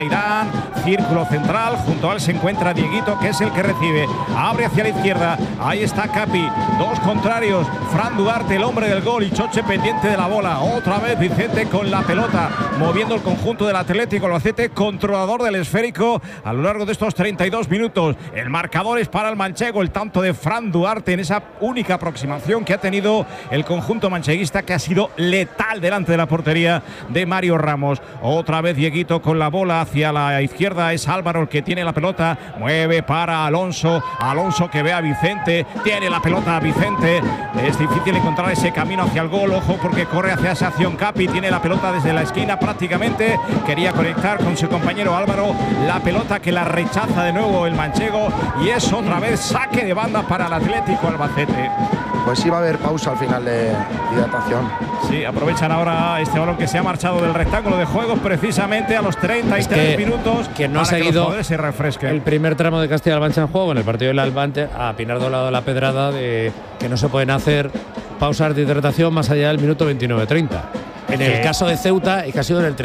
Irán, círculo central, junto a él se encuentra Dieguito, que es el que recibe, abre hacia la izquierda, ahí está Capi, dos contrarios, Fran Duarte, el hombre del gol, y Choche pendiente de la bola, otra vez Vicente con la pelota, moviendo el conjunto del Atlético Albacete, controlador del esférico a lo largo de estos 32 minutos, el marcador es para el manchego, el tanto de Fran Duarte en esa única aproximación que ha tenido el conjunto mancheguista, que ha sido letal delante de la portería de Mario Ramos, otra vez Dieguito con la bola, hacia la izquierda es Álvaro el que tiene la pelota, mueve para Alonso, Alonso que ve a Vicente, tiene la pelota a Vicente, es difícil encontrar ese camino hacia el gol, ojo porque corre hacia esa acción Capi, tiene la pelota desde la esquina prácticamente, quería conectar con su compañero Álvaro, la pelota que la rechaza de nuevo el manchego y es otra vez saque de banda para el Atlético Albacete. Pues sí va a haber pausa al final de hidratación. Sí, aprovechan ahora este balón que se ha marchado del rectángulo de juego precisamente a los 33 minutos que no ha para seguido que los jugadores se refresquen. El primer tramo de Castilla-La Mancha en juego en el partido del Albante a Pinardo Lado de la Pedrada, de que no se pueden hacer pausas de hidratación más allá del minuto 29-30. En el caso de Ceuta, y que ha sido en el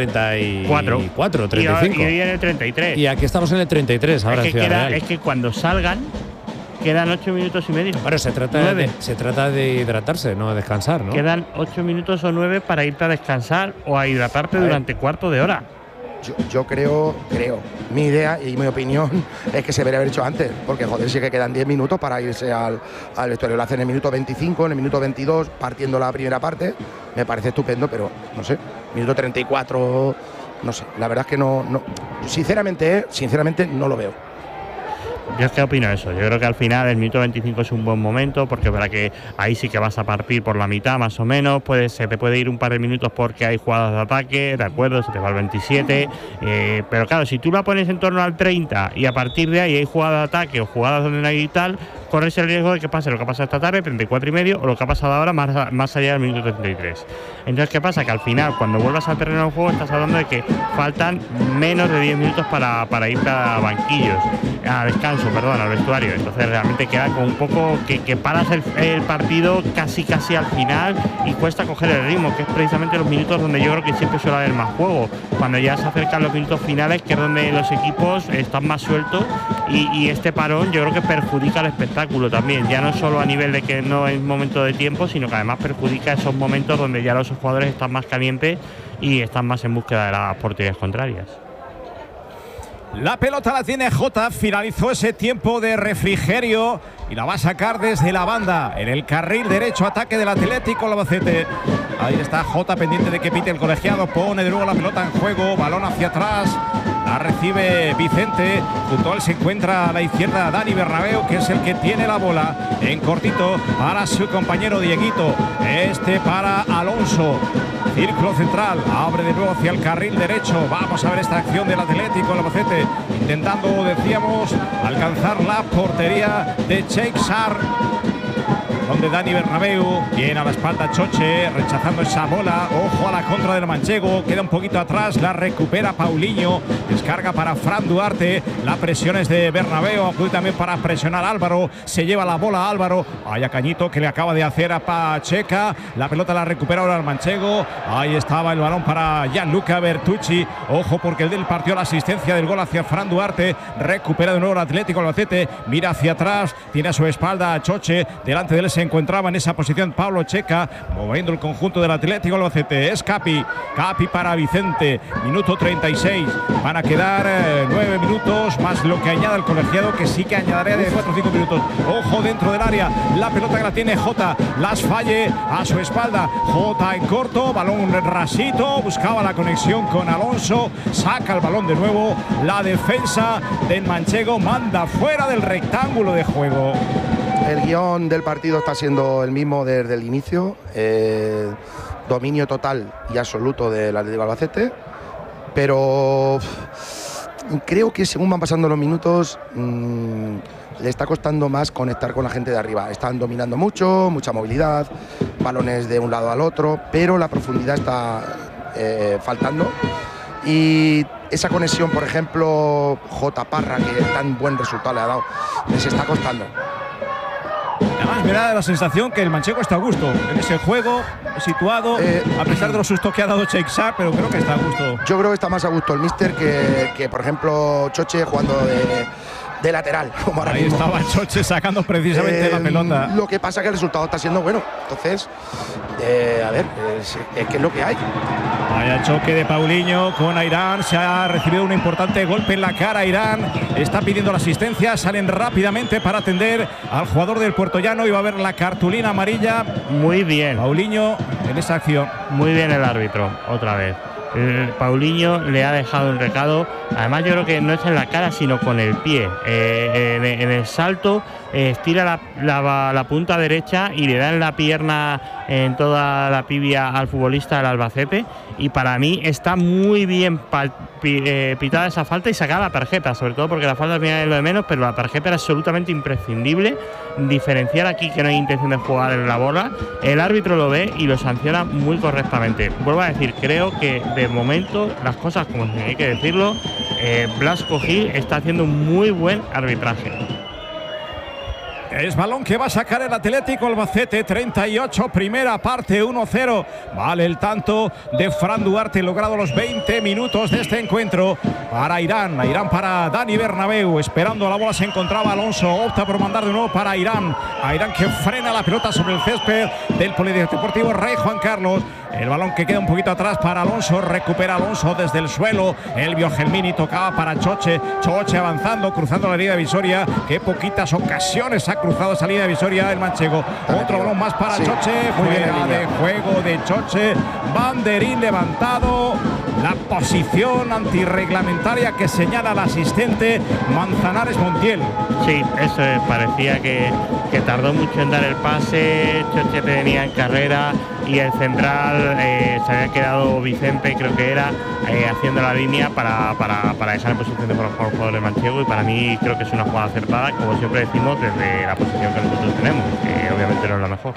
34, 35. Y hoy en el 33. Y aquí estamos en el 33 ahora en Ciudad Real. Es que cuando salgan quedan 8 minutos y medio. Bueno, se trata de hidratarse, no de descansar, ¿no? Quedan 8 minutos o 9 para irte a descansar o a hidratarte durante cuarto de hora. Yo creo, mi idea y mi opinión es que se debería haber hecho antes, porque joder, sí que quedan 10 minutos para irse al vestuario. Lo hacen en el minuto 25, en el minuto 22, partiendo la primera parte, me parece estupendo, pero no sé, minuto 34, no sé, la verdad es que no sinceramente no lo veo. Yo es que opino eso, yo creo que al final el minuto 25 es un buen momento, porque para que ahí sí que vas a partir por la mitad más o menos, se te puede ir un par de minutos porque hay jugadas de ataque, de acuerdo, se te va el 27, pero claro, si tú la pones en torno al 30 y a partir de ahí hay jugadas de ataque o jugadas donde no hay tal, corres el riesgo de que pase lo que ha pasado esta tarde, 34 y medio, o lo que ha pasado ahora más allá del minuto 33. Entonces, ¿qué pasa? Que al final, cuando vuelvas al terreno de juego, estás hablando de que faltan menos de 10 minutos para irte a banquillos, a descanso, perdón, al vestuario. Entonces realmente queda como un poco que paras el partido casi al final y cuesta coger el ritmo, que es precisamente los minutos donde yo creo que siempre suele haber más juego. Cuando ya se acercan los minutos finales, que es donde los equipos están más sueltos y este parón yo creo que perjudica el espectáculo también, ya no solo a nivel de que no es momento de tiempo, sino que además perjudica esos momentos donde ya los jugadores están más calientes y están más en búsqueda de las porterías contrarias. La pelota la tiene Jota, finalizó ese tiempo de refrigerio y la va a sacar desde la banda en el carril derecho, ataque del Atlético Albacete. Ahí está Jota pendiente de que pite el colegiado, pone de nuevo la pelota en juego, balón hacia atrás, la recibe Vicente, junto a él se encuentra a la izquierda Dani Bernabéu, que es el que tiene la bola en cortito para su compañero Dieguito, este para Alonso. Círculo central, abre de nuevo hacia el carril derecho. Vamos a ver esta acción del Atlético Albacete, intentando, decíamos, alcanzar la portería de Sheikh Sar, donde Dani Bernabéu viene a la espalda Choche, rechazando esa bola. Ojo a la contra del manchego, queda un poquito atrás, la recupera Paulinho, descarga para Fran Duarte, la presión es de Bernabéu, acude también para presionar a Álvaro, se lleva la bola a Álvaro, vaya cañito que le acaba de hacer a Pacheca, la pelota la recupera ahora el manchego, ahí estaba el balón para Gianluca Bertucci, ojo porque el del partió la asistencia del gol hacia Fran Duarte, recupera de nuevo el Atlético Albacete, mira hacia atrás, tiene a su espalda a Choche, delante de él se encontraba en esa posición Pablo Checa, moviendo el conjunto del Atlético Albacete, es Capi para Vicente, minuto 36, van a quedar 9 minutos más lo que añada el colegiado, que sí que añadirá de 4 o 5 minutos, ojo dentro del área, la pelota que la tiene Jota, Las Falle a su espalda, Jota en corto, balón rasito, buscaba la conexión con Alonso, saca el balón de nuevo, la defensa del manchego manda fuera del rectángulo de juego. El guión del partido está siendo el mismo desde el inicio, dominio total y absoluto del Atlético Albacete, pero creo que según van pasando los minutos le está costando más conectar con la gente de arriba. Están dominando mucho, mucha movilidad, balones de un lado al otro, pero la profundidad está faltando. Y esa conexión, por ejemplo, J. Parra, que tan buen resultado le ha dado, les está costando. Además, me da la sensación que el manchego está a gusto en ese juego situado, a pesar de los sustos que ha dado Cheixar, pero creo que está a gusto. Yo creo que está más a gusto el míster que por ejemplo, Choche jugando de lateral, como ahora Ahí mismo. estaba Choche sacando precisamente la pelota. Lo que pasa es que el resultado está siendo bueno. Entonces, a ver, es que es lo que hay. Vaya choque de Paulinho con Airán. Se ha recibido un importante golpe en la cara. Airán está pidiendo la asistencia. Salen rápidamente para atender al jugador del Puertollano y va a ver la cartulina amarilla. Muy bien. Paulinho en esa acción. Muy bien el árbitro, otra vez. Paulinho le ha dejado un recado. Además, yo creo que no es en la cara, sino con el pie. En el salto estira la punta derecha y le da en la pierna, en toda la tibia, al futbolista del Albacete. Y para mí está muy bien pitada esa falta y sacada la tarjeta, sobre todo porque la falta al final es lo de menos, pero la tarjeta era absolutamente imprescindible. Diferenciar aquí que no hay intención de jugar en la bola. El árbitro lo ve y lo sanciona muy correctamente. Vuelvo a decir, creo que de momento las cosas como hay que decirlo, Blasco Gil está haciendo un muy buen arbitraje. Es balón que va a sacar el Atlético Albacete, 38, primera parte, 1-0. Vale el tanto de Fran Duarte, logrado los 20 minutos de este encuentro. Para Airán para Dani Bernabéu, esperando la bola se encontraba Alonso, opta por mandar de nuevo para Airán. Airán que frena la pelota sobre el césped del Polideportivo Rey Juan Carlos. El balón que queda un poquito atrás para Alonso, recupera Alonso desde el suelo. Elvio Gelmini tocaba para Choche. Choche avanzando, cruzando la línea divisoria. Qué poquitas ocasiones ha cruzado esa línea divisoria el manchego. Otro balón más para Choche. Fuera de juego de Choche. Banderín levantado. La posición antirreglamentaria que señala el asistente Manzanares Montiel. Sí, eso es, parecía que tardó mucho en dar el pase. Choche venía en carrera y el central se había quedado Vicente, creo que era, haciendo la línea para dejar en posición de jugador del manchego, y para mí creo que es una jugada acertada, como siempre decimos, desde la posición que nosotros tenemos, que obviamente no es la mejor.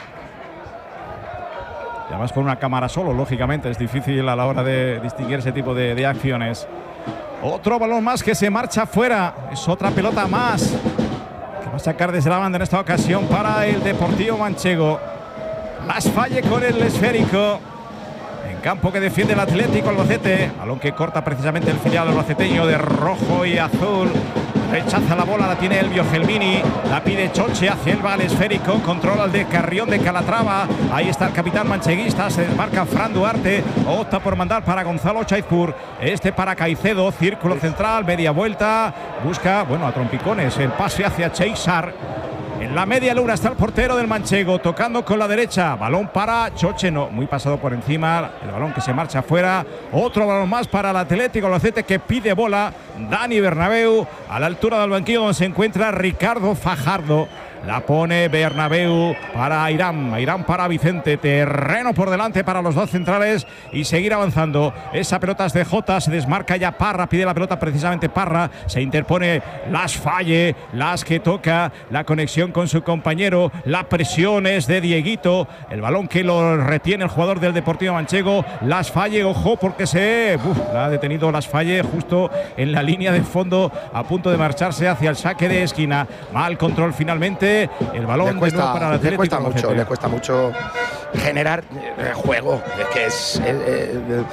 Y además con una cámara solo, lógicamente es difícil a la hora de distinguir ese tipo de acciones. Otro balón más que se marcha fuera, es otra pelota más que va a sacar desde la banda en esta ocasión para el Deportivo Manchego. Las falle con el esférico en campo que defiende el Atlético Albacete, balón que corta precisamente el filial albaceteño de rojo y azul. Rechaza la bola, la tiene Elvio Gelmini, la pide Choche, hacia el vale esférico, controla el de Carrión de Calatrava. Ahí está el capitán mancheguista, se desmarca Fran Duarte, opta por mandar para Gonzalo Chaizpur, este para Caicedo, círculo central, media vuelta, busca, bueno, a trompicones el pase hacia Cheixar. En la media luna está el portero del manchego, tocando con la derecha, balón para Choche, no, muy pasado por encima, el balón que se marcha afuera. Otro balón más para el Atlético Albacete que pide bola, Dani Bernabéu, a la altura del banquillo donde se encuentra Ricardo Fajardo. La pone Bernabéu para Airán para Vicente, terreno por delante para los dos centrales y seguir avanzando. Esa pelota es de Jota, se desmarca ya Parra, pide la pelota precisamente Parra, se interpone Las Falle, Las que toca, la conexión con su compañero, la presión es de Dieguito, el balón que lo retiene el jugador del Deportivo Manchego, Las Falle, ojo porque la ha detenido Las Falle justo en la línea de fondo, a punto de marcharse hacia el saque de esquina. Mal control finalmente. El balón le cuesta, para el Atlético. Le cuesta mucho generar juego. Es que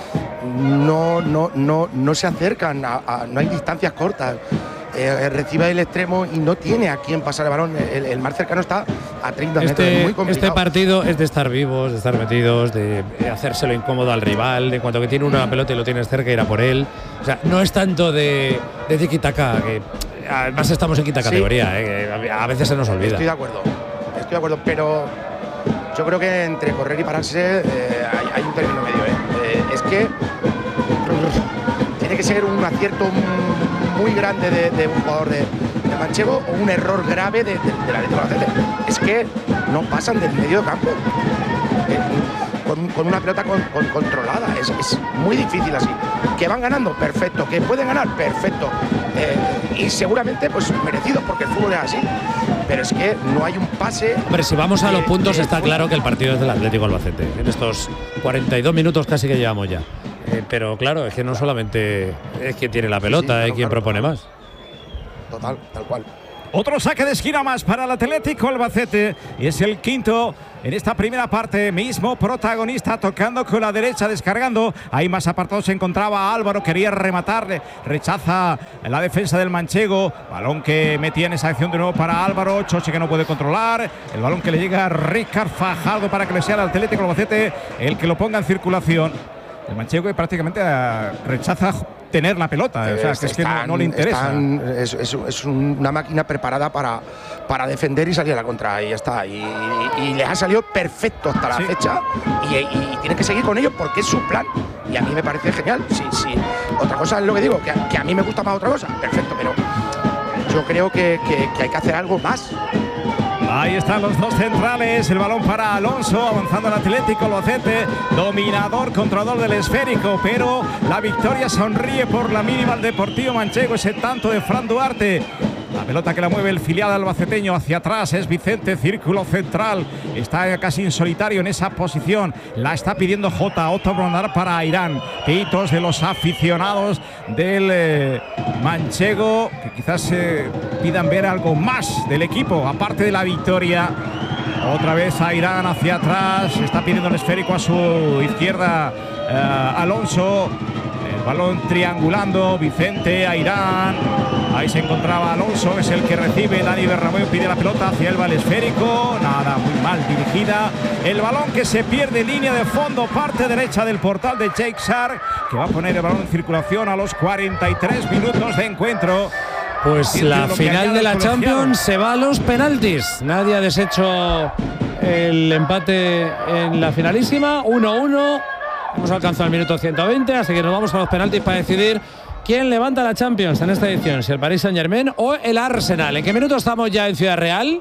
no se acercan, no hay distancias cortas. Recibe el extremo y no tiene a quién pasar el balón. El más cercano está a 30 metros. Es muy complicado. Este partido es de estar vivos, de estar metidos, de hacérselo incómodo al rival, de cuanto que tiene uno la pelota y lo tienes cerca, ir a por él. O sea, no es tanto de tiki-taka, que además estamos en quinta categoría, que a veces se nos olvida. Estoy de acuerdo, pero yo creo que entre correr y pararse hay un término medio. Es que tiene que ser un acierto muy grande de un jugador de manchego o un error grave de la Atlético Albacete. Es que no pasan del medio campo con una pelota controlada. Es muy difícil así. Que van ganando, perfecto. Que pueden ganar, perfecto. Y seguramente pues merecido, porque el fútbol es así. Pero es que no hay un pase. Hombre, si vamos a los puntos, está claro que el partido es del Atlético Albacete. En estos 42 minutos casi que llevamos ya. Pero claro, es que no solamente es quien tiene la pelota, es quien propone más. Total, tal cual. Otro saque de esquina más para el Atlético Albacete y es el quinto en esta primera parte. Mismo protagonista tocando con la derecha, descargando. Ahí más apartado se encontraba Álvaro, quería rematarle, rechaza la defensa del manchego. Balón que metía en esa acción de nuevo para Álvaro. Choche que no puede controlar. El balón que le llega a Ricard Fajardo para que le sea el Atlético Albacete el que lo ponga en circulación. El manchego prácticamente rechaza tener la pelota, o sea, que es que no le interesa. Es una máquina preparada para defender y salir a la contra, y ya está. Y les ha salido perfecto hasta la fecha, y tiene que seguir con ello porque es su plan. Y a mí me parece genial. Sí. Otra cosa es lo que digo, que a mí me gusta más otra cosa, perfecto, pero yo creo que hay que hacer algo más. Ahí están los dos centrales, el balón para Alonso, avanzando el Atlético Albacete, dominador, controlador del esférico, pero la victoria sonríe por la mínima al Deportivo Manchego, ese tanto de Fran Duarte. La pelota que la mueve el filial albaceteño hacia atrás es Vicente, círculo central. Está casi en solitario en esa posición. La está pidiendo Jota. Otro rondar para Irán. Pitos de los aficionados del manchego, que quizás pidan ver algo más del equipo, aparte de la victoria. Otra vez a Irán hacia atrás. Está pidiendo el esférico a su izquierda Alonso. El balón triangulando. Vicente a Irán. Ahí se encontraba Alonso, es el que recibe. Dani Bernabéu pide la pelota hacia el esférico. Nada, muy mal dirigida. El balón que se pierde en línea de fondo, parte derecha del portal de Jake Shark, que va a poner el balón en circulación a los 43 minutos de encuentro. Pues la final de la Champions se va a los penaltis. Nadie ha deshecho el empate en la finalísima. 1-1. Hemos alcanzado el minuto 120, así que nos vamos a los penaltis para decidir quién levanta la Champions en esta edición, si el Paris Saint-Germain o el Arsenal. ¿En qué minuto estamos ya en Ciudad Real?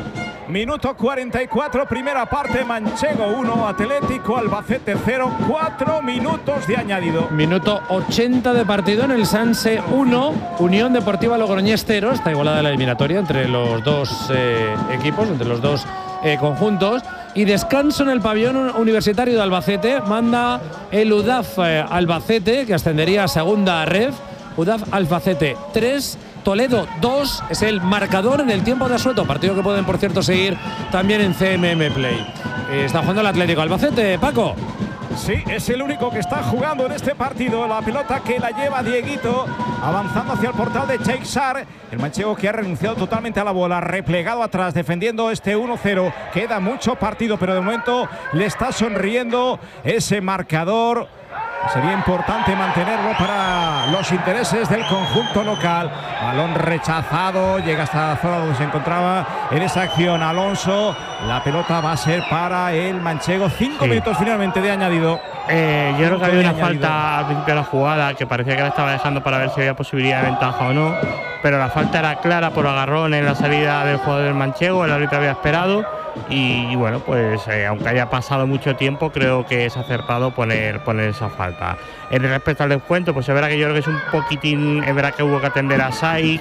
Minuto 44, primera parte, Manchego 1, Atlético Albacete 0, 4 minutos de añadido. Minuto 80 de partido en el Sanse 1, Unión Deportiva Logroñés 0. Está igualada la eliminatoria entre los dos equipos, entre los dos conjuntos. Y descanso en el pabellón universitario de Albacete. Manda el UDAF Albacete, que ascendería a segunda ref. UDAF Albacete 3, Toledo 2. Es el marcador en el tiempo de asueto. Partido que pueden, por cierto, seguir también en CMM Play. Está jugando el Atlético Albacete, Paco. Sí, es el único que está jugando en este partido. La pelota que la lleva Dieguito, avanzando hacia el portal de Cheixar. El manchego que ha renunciado totalmente a la bola, replegado atrás, defendiendo este 1-0. Queda mucho partido, pero de momento le está sonriendo ese marcador. Sería importante mantenerlo para los intereses del conjunto local. Balón rechazado, llega hasta la zona donde se encontraba en esa acción Alonso. La pelota va a ser para el manchego. 5 minutos finalmente de añadido. Yo creo que había una falta al principio de la jugada que parecía que la estaba dejando para ver si había posibilidad de ventaja o no. Pero la falta era clara por agarrón en la salida del jugador del manchego. El árbitro había esperado. Y bueno, pues aunque haya pasado mucho tiempo, creo que es acertado poner esa falta. Respecto al descuento, pues es verdad que yo creo que es un poquitín, es verdad que hubo que atender a Saik,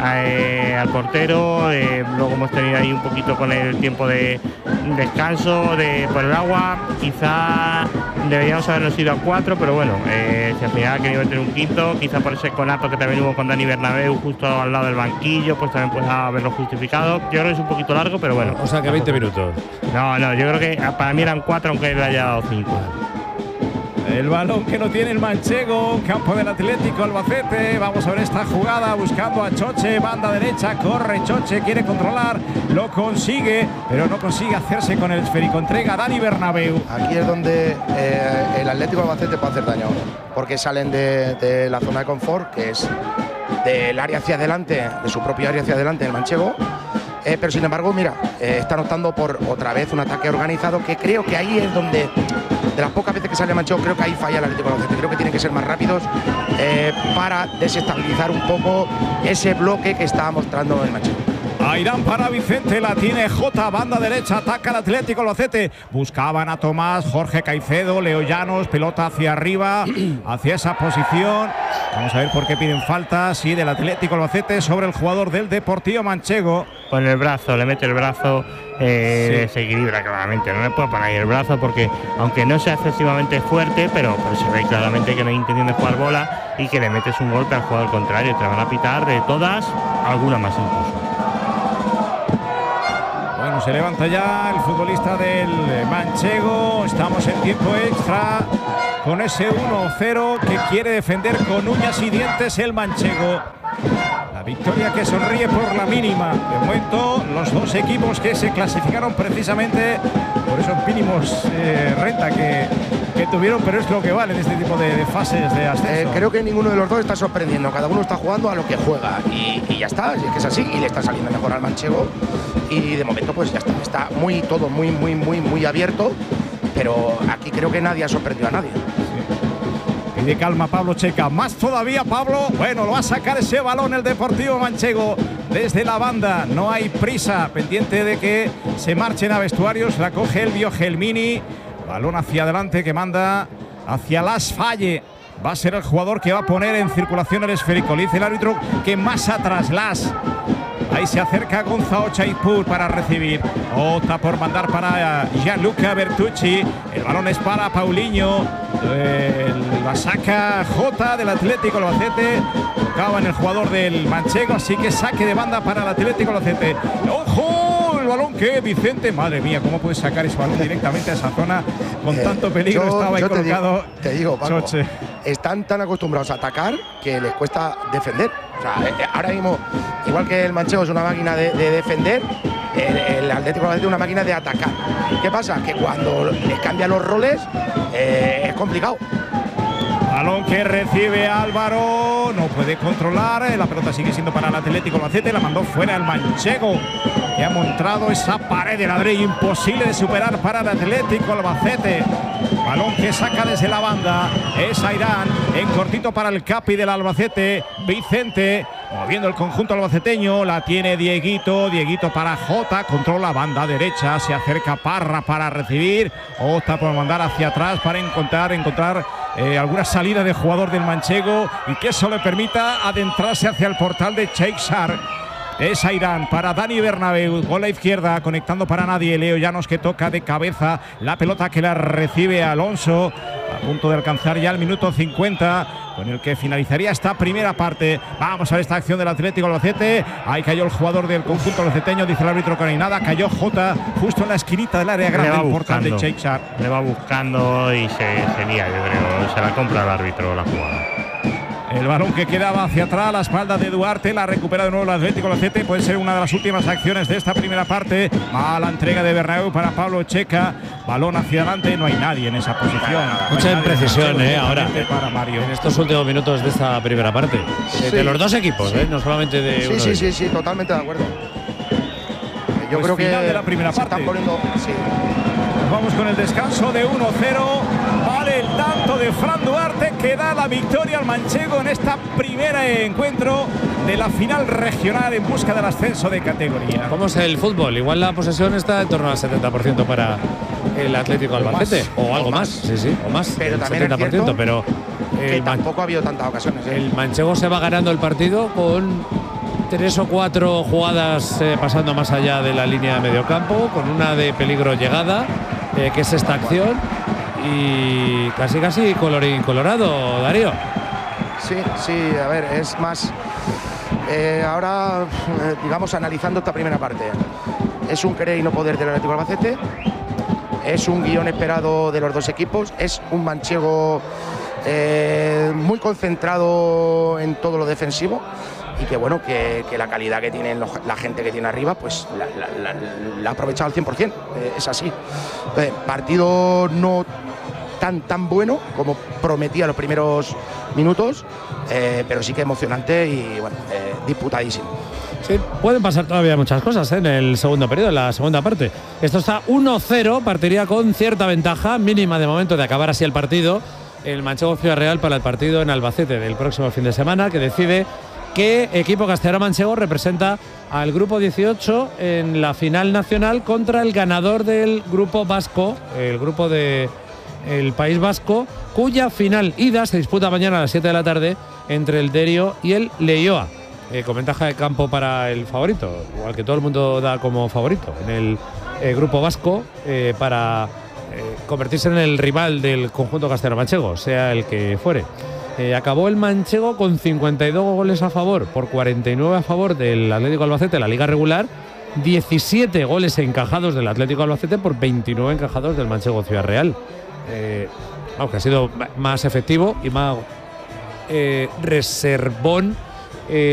al portero, luego hemos tenido ahí un poquito con el tiempo de descanso por el agua, quizá deberíamos habernos ido a 4, pero bueno, si al final ha querido meter un quinto, quizá por ese conato que también hubo con Dani Bernabéu justo al lado del banquillo, pues también puede haberlo justificado. Yo creo que es un poquito largo, pero bueno. O sea que 20 minutos. No, yo creo que para mí eran 4, aunque le haya dado 5. El balón que no tiene el manchego, campo del Atlético Albacete. Vamos a ver esta jugada, buscando a Choche, banda derecha, corre Choche, quiere controlar, lo consigue, pero no consigue hacerse con el esférico. Entrega a Dani Bernabéu. Aquí es donde el Atlético Albacete puede hacer daño, porque salen de la zona de confort, que es del área hacia adelante, de su propio área hacia adelante, el manchego. Pero sin embargo, mira, están optando por otra vez un ataque organizado, que creo que ahí es donde, de las pocas veces que sale Manchego, creo que ahí falla el Atlético Albacete. Creo que tienen que ser más rápidos para desestabilizar un poco ese bloque que estaba mostrando el Manchego. Irán para Vicente, la tiene Jota, banda derecha, ataca el Atlético Albacete. Buscaban a Tomás, Jorge Caicedo, Leo Llanos, pelota hacia arriba, hacia esa posición. Vamos a ver por qué piden falta, sí, del Atlético Albacete sobre el jugador del Deportivo Manchego. Con el brazo, le mete el brazo, se equilibra claramente. No le puede poner ahí el brazo porque, aunque no sea excesivamente fuerte, pero se ve claramente que no hay intención de jugar bola y que le metes un golpe al jugador contrario. Te van a pitar de todas, alguna más incluso. Se levanta ya el futbolista del manchego. Estamos en tiempo extra con ese 1-0 que quiere defender con uñas y dientes el manchego. La victoria que sonríe por la mínima. De momento, los dos equipos que se clasificaron precisamente por esos mínimos renta que tuvieron, pero es lo que vale en este tipo de fases de ascenso. Creo que ninguno de los dos está sorprendiendo. Cada uno está jugando a lo que juega y ya está. Si es que es así y le está saliendo mejor al manchego. Y de momento, pues ya está. Está todo muy abierto. Pero aquí creo que nadie ha sorprendido a nadie. De calma Pablo Checa, más todavía Pablo. Bueno, lo va a sacar ese balón el Deportivo Manchego desde la banda. No hay prisa, pendiente de que se marchen a vestuarios. La coge Elvio Gelmini. Balón hacia adelante que manda hacia Las Falle. Va a ser el jugador que va a poner en circulación el esférico. Le dice el árbitro que más atrás Las. Ahí se acerca Gonzalo Chaipur para recibir. Opta por mandar para Gianluca Bertucci. El balón es para Paulinho. La saca Jota del Atlético Albacete. Tocaba en el jugador del manchego, así que saque de banda para el Atlético Albacete. ¡Ojo! El balón que Vicente, madre mía, ¿cómo puede sacar ese balón directamente a esa zona con tanto peligro? Estaba ahí colocado. Te digo, Paco, están tan acostumbrados a atacar que les cuesta defender. O sea, ahora mismo, igual que el manchego es una máquina de defender, el Atlético Albacete es una máquina de atacar. ¿Qué pasa? Que cuando les cambian los roles es complicado. Balón que recibe Álvaro, no puede controlar, la pelota sigue siendo para el Atlético Albacete, la mandó fuera el manchego, que ha montado esa pared de ladrillo imposible de superar para el Atlético Albacete. Balón que saca desde la banda, es Airán, en cortito para el capi del Albacete, Vicente, moviendo el conjunto albaceteño, la tiene Dieguito para Jota, controla banda derecha, se acerca Parra para recibir, opta por mandar hacia atrás para encontrar alguna salida de jugador del manchego y que eso le permita adentrarse hacia el portal de Cheixar. Es Airán para Dani Bernabéu, con la izquierda, conectando para nadie. Leo Llanos que toca de cabeza la pelota que la recibe Alonso, a punto de alcanzar ya el minuto 50, con el que finalizaría esta primera parte. Vamos a ver esta acción del Atlético Albacete. Ahí cayó el jugador del conjunto albaceteño, dice el árbitro que no hay nada. Cayó Jota justo en la esquinita del área grande del portal de Cheixar. Le va buscando y se lía, yo creo. Se la compra el árbitro la jugada. El balón que quedaba hacia atrás, la espalda de Duarte, la recupera de nuevo el Atlético Albacete. Puede ser una de las últimas acciones de esta primera parte. Mala entrega de Bernabéu para Pablo Checa. Balón hacia adelante, no hay nadie en esa posición. Mucha imprecisión, ahora. Para Mario. En estos últimos minutos de esta primera parte. Sí. De los dos equipos, no solamente de uno. Sí, totalmente de acuerdo. Yo pues creo que de la primera parte. Están poniendo, sí. Vamos con el descanso de 1-0. Vale el tanto de Fran Duarte que da la victoria al manchego en esta primera encuentro de la final regional en busca del ascenso de categoría. ¿Cómo es el fútbol? Igual la posesión está en torno al 70% para el Atlético Albacete. O algo más. Sí, o más. Pero también 70%, es cierto pero que tampoco ha habido tantas ocasiones. El manchego se va ganando el partido con 3 o 4 jugadas pasando más allá de la línea de mediocampo, con una de peligro llegada, que es esta acción, y casi colorín colorado, Darío. Sí, a ver, es más. Ahora, digamos, analizando esta primera parte, es un querer y no poder del Atlético Albacete, es un guión esperado de los dos equipos, es un manchego muy concentrado en todo lo defensivo. Y que bueno, que la calidad que tiene la gente que tiene arriba, pues la ha aprovechado al 100%, es así. Partido no tan bueno como prometía los primeros minutos, pero sí que emocionante y bueno, disputadísimo. Sí, pueden pasar todavía muchas cosas en el segundo periodo, en la segunda parte. Esto está 1-0, partiría con cierta ventaja mínima de momento de acabar así el partido. El manchego Ciudad Real para el partido en Albacete del próximo fin de semana, que decide qué equipo castellano-manchego representa al grupo 18 en la final nacional contra el ganador del grupo vasco, el grupo del País Vasco, cuya final ida se disputa mañana a las 7 de la tarde entre el Derio y el Leioa, con ventaja de campo para el favorito, igual que todo el mundo da como favorito en el grupo vasco, para convertirse en el rival del conjunto castellano-manchego, sea el que fuere. Acabó el manchego con 52 goles a favor por 49 a favor del Atlético Albacete en la liga regular, 17 goles encajados del Atlético de Albacete por 29 encajados del Manchego Ciudad Real. Que ha sido más efectivo y más reservón